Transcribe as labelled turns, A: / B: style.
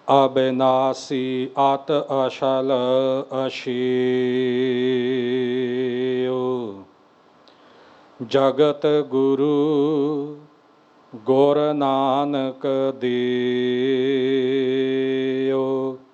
A: ਅਬਿਨਾਸੀ ਅਤ ਅਸ਼ਲ ਅਸ਼ੀਉ। ਜਗਤ ਗੁਰੂ ਗੁਰ ਨਾਨਕ ਦੇਉ।